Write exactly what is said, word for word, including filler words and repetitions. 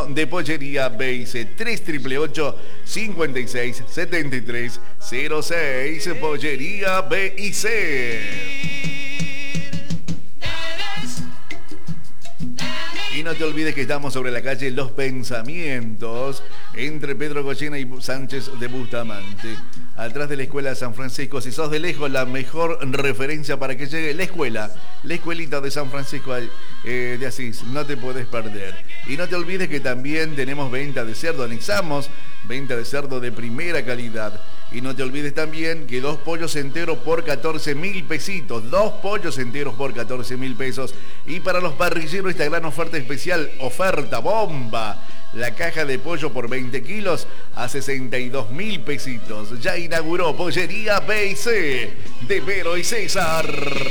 uno de Pollería B y C. tres ocho ocho, cinco seis, siete tres cero seis. Pollería B y C. Y no te olvides que estamos sobre la calle Los Pensamientos, entre Pedro Goyena y Sánchez de Bustamante, atrás de la Escuela de San Francisco. Si sos de lejos, la mejor referencia para que llegue la escuela, la escuelita de San Francisco eh, de Asís, no te podés perder. Y no te olvides que también tenemos venta de cerdo, anexamos venta de cerdo de primera calidad. Y no te olvides también que dos pollos enteros por catorce mil pesitos. Dos pollos enteros por catorce mil pesos. Y para los parrilleros esta gran oferta especial, oferta bomba. La caja de pollo por veinte kilos a sesenta y dos mil pesitos. Ya inauguró Pollería B y C de Vero y César.